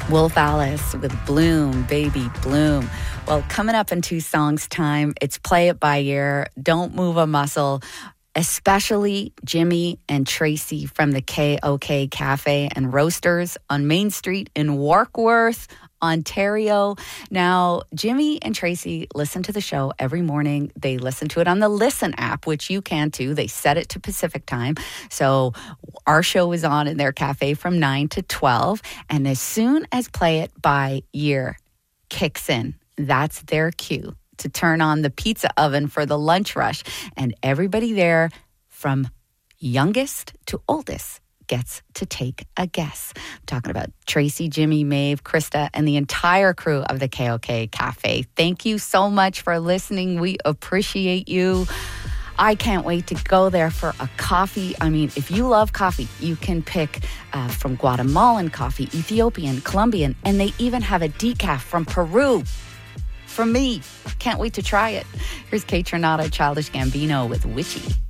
Wolf Alice with Bloom, Baby Bloom. Well, coming up in 2 songs' time, it's Play It By Ear, Don't Move a Muscle, especially Jimmy and Tracy from the KOK Cafe and Roasters on Main Street in Warkworth, Ontario. Now, Jimmy and Tracy listen to the show every morning. They listen to it on the Listen app, which you can too. They set it to Pacific time. So our show is on in their cafe from 9 to 12. And as soon as Play It By Ear kicks in, that's their cue to turn on the pizza oven for the lunch rush. And everybody there, from youngest to oldest, gets to take a guess. I'm talking about Tracy, Jimmy, Maeve, Krista, and the entire crew of the KOK Cafe. Thank you so much for listening. We appreciate you. I can't wait to go there for a coffee. I mean, if you love coffee, you can pick from Guatemalan coffee, Ethiopian, Colombian, and they even have a decaf from Peru. From me. Can't wait to try it. Here's Kate Trinata, Childish Gambino with Witchy.